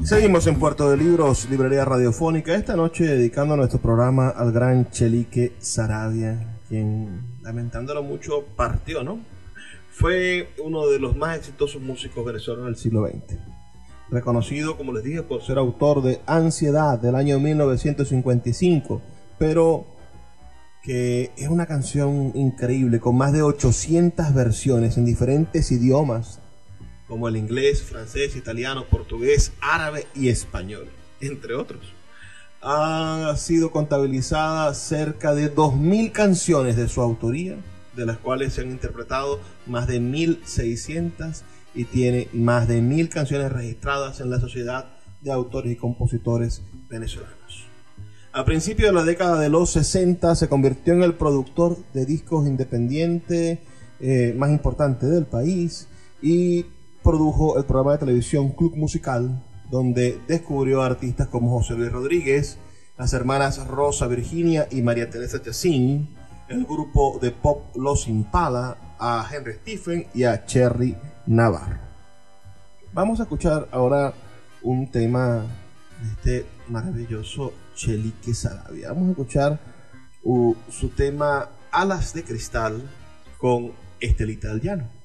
Seguimos en Puerto de Libros, librería radiofónica, esta noche dedicando nuestro programa al gran Chelique Saravia, quien, lamentándolo mucho, partió, ¿no? Fue uno de los más exitosos músicos venezolanos del siglo XX. Reconocido, como les dije, por ser autor de Ansiedad del año 1955, pero que es una canción increíble, con más de 800 versiones en diferentes idiomas, como el inglés, francés, italiano, portugués, árabe y español, entre otros. Ha sido contabilizada cerca de 2000 canciones de su autoría, de las cuales se han interpretado más de 1600 y tiene más de 1000 canciones registradas en la Sociedad de Autores y Compositores Venezolanos. A principios de la década de los 60 se convirtió en el productor de discos independiente más importante del país y produjo el programa de televisión Club Musical, donde descubrió a artistas como José Luis Rodríguez, las hermanas Rosa Virginia y María Teresa Chacín, el grupo de pop Los Impala, a Henry Stephen y a Cherry Navarro. Vamos a escuchar ahora un tema de este maravilloso Chelique Saravia. Vamos a escuchar su tema Alas de Cristal con Estelita del Llano.